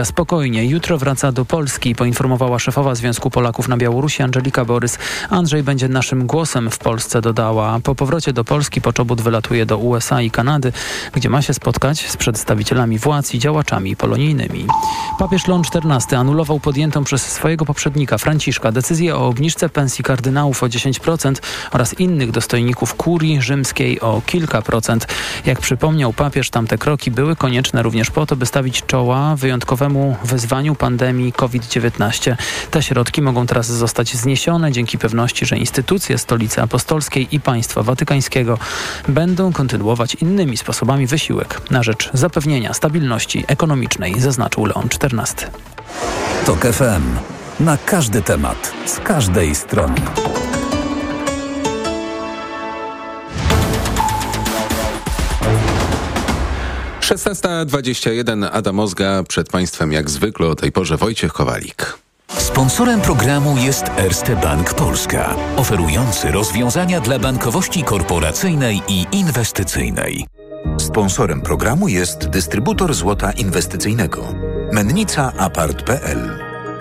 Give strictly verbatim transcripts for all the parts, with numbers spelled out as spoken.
Spokojnie, jutro wraca do Polski, poinformowała szefowa Związku Polaków na Białorusi Angelika Borys. Andrzej będzie naszym głosem w Polsce, dodała. Po powrocie do Polski Poczobut wylatuje do U S A i Kanady, gdzie ma się spotkać z przedstawicielami władz i działaczami polonijnymi. Papież Leon czternasty anulował podjętą przez swojego poprzednika Franciszka decyzję o obniżce pensji kardynałów o dziesięć procent oraz innych dostojników kurii rzymskiej o kilka procent. Jak przypomniał papież, tamte kroki były konieczne również po to, by stawić czoła wyjątkowemu wyzwaniu pandemii COVID dziewiętnaście. Te środki mogą teraz zostać zniesione dzięki pewności, że instytucje Stolicy Apostolskiej i Państwa Watykańskiego będą kontynuować innymi sposobami wysiłek na rzecz zapewnienia stabilności ekonomicznej, zaznaczył Leon czternasty. TOK F M. Na każdy temat, z każdej strony. szesnasta dwadzieścia jeden, Adam Ozga, przed Państwem jak zwykle o tej porze Wojciech Kowalik. Sponsorem programu jest Erste Bank Polska, oferujący rozwiązania dla bankowości korporacyjnej i inwestycyjnej. Sponsorem programu jest dystrybutor złota inwestycyjnego Mennica Apart kropka p l.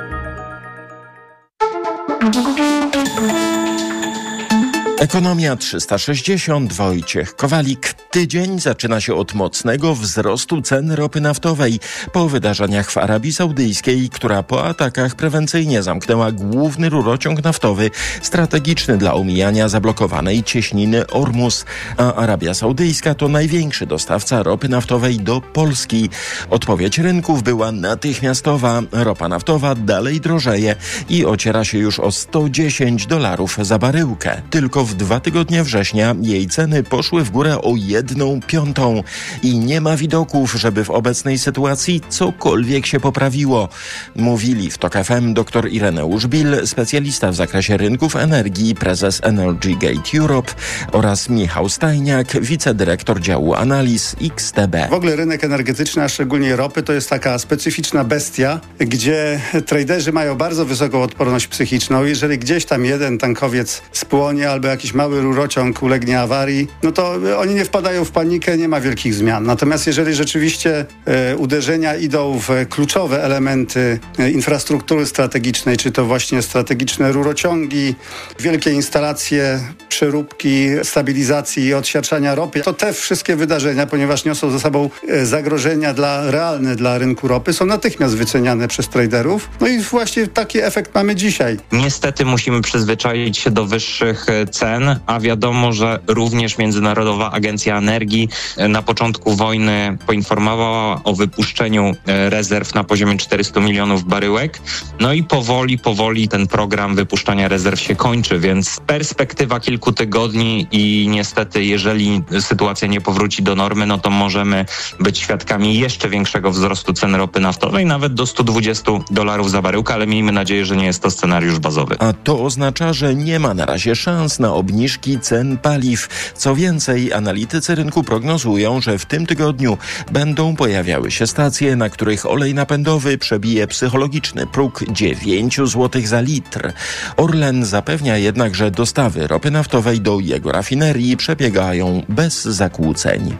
Ekonomia trzysta sześćdziesiąt, Wojciech Kowalik. Tydzień zaczyna się od mocnego wzrostu cen ropy naftowej po wydarzeniach w Arabii Saudyjskiej, która po atakach prewencyjnie zamknęła główny rurociąg naftowy strategiczny dla omijania zablokowanej cieśniny Ormus, a Arabia Saudyjska to największy dostawca ropy naftowej do Polski. Odpowiedź rynków była natychmiastowa. Ropa naftowa dalej drożeje i ociera się już o sto dziesięć dolarów za baryłkę. Tylko w dwa tygodnie września jej ceny poszły w górę o jedną piątą i nie ma widoków, żeby w obecnej sytuacji cokolwiek się poprawiło. Mówili w TOK F M dr Ireneusz Bil, specjalista w zakresie rynków energii, prezes Energy Gate Europe, oraz Michał Stajniak, wicedyrektor działu analiz X T B. W ogóle rynek energetyczny, a szczególnie ropy, to jest taka specyficzna bestia, gdzie traderzy mają bardzo wysoką odporność psychiczną. Jeżeli gdzieś tam jeden tankowiec spłonie albo jakiś mały rurociąg ulegnie awarii, no to oni nie wpadają w panikę, nie ma wielkich zmian. Natomiast jeżeli rzeczywiście e, uderzenia idą w kluczowe elementy e, infrastruktury strategicznej, czy to właśnie strategiczne rurociągi, wielkie instalacje, przeróbki, stabilizacji i odsiarczania ropy, to te wszystkie wydarzenia, ponieważ niosą ze sobą e, zagrożenia dla, realne dla rynku ropy, są natychmiast wyceniane przez traderów. No i właśnie taki efekt mamy dzisiaj. Niestety musimy przyzwyczaić się do wyższych cen, a wiadomo, że również Międzynarodowa Agencja Energii na początku wojny poinformowała o wypuszczeniu rezerw na poziomie czterysta milionów baryłek. No i powoli, powoli ten program wypuszczania rezerw się kończy, więc perspektywa kilku tygodni i niestety, jeżeli sytuacja nie powróci do normy, no to możemy być świadkami jeszcze większego wzrostu cen ropy naftowej, nawet do sto dwadzieścia dolarów za baryłkę, ale miejmy nadzieję, że nie jest to scenariusz bazowy. A to oznacza, że nie ma na razie szans na obniżki cen paliw. Co więcej, analitycy rynku prognozują, że w tym tygodniu będą pojawiały się stacje, na których olej napędowy przebije psychologiczny próg dziewięć złotych za litr. Orlen zapewnia jednak, że dostawy ropy naftowej do jego rafinerii przebiegają bez zakłóceń.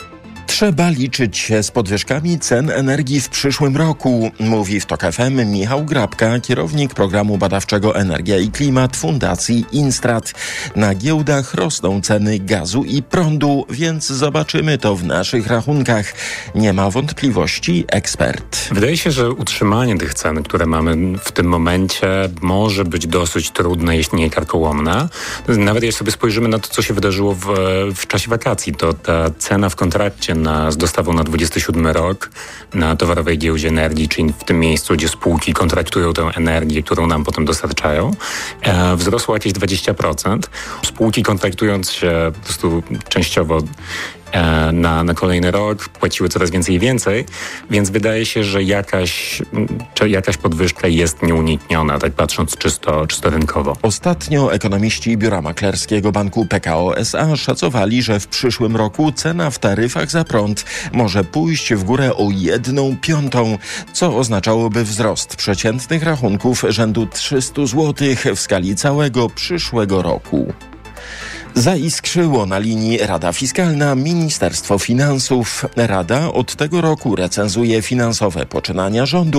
Trzeba liczyć się z podwyżkami cen energii w przyszłym roku, mówi w TOK F M Michał Grabka, kierownik programu badawczego Energia i Klimat Fundacji Instrat. Na giełdach rosną ceny gazu i prądu, więc zobaczymy to w naszych rachunkach. Nie ma wątpliwości ekspert. Wydaje się, że utrzymanie tych cen, które mamy w tym momencie, może być dosyć trudne, jeśli nie karkołomne. Nawet jeśli sobie spojrzymy na to, co się wydarzyło w, w czasie wakacji, to ta cena w kontrakcie na, z dostawą na dwudziesty siódmy rok na towarowej giełdzie energii, czyli w tym miejscu, gdzie spółki kontraktują tę energię, którą nam potem dostarczają, e, wzrosła jakieś dwadzieścia procent. Spółki kontraktując się po prostu częściowo Na, na kolejny rok płaciły coraz więcej i więcej, więc wydaje się, że jakaś, czy jakaś podwyżka jest nieunikniona, tak patrząc czysto, czysto rynkowo. Ostatnio ekonomiści biura maklerskiego banku P K O S A szacowali, że w przyszłym roku cena w taryfach za prąd może pójść w górę o jedną piątą, co oznaczałoby wzrost przeciętnych rachunków rzędu trzysta złotych w skali całego przyszłego roku. Zaiskrzyło na linii Rada Fiskalna, Ministerstwo Finansów. Rada od tego roku recenzuje finansowe poczynania rządu